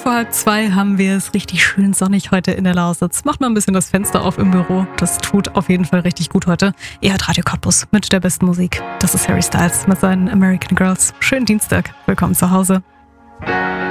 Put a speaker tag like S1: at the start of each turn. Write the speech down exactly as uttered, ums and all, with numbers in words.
S1: vor halb zwei haben wir es richtig schön sonnig heute in der Lausitz. Macht mal ein bisschen das Fenster auf im Büro. Das tut auf jeden Fall richtig gut heute. Ihr hört Radio Cottbus mit der besten Musik. Das ist Harry Styles mit seinen American Girls. Schönen Dienstag. Willkommen zu Hause.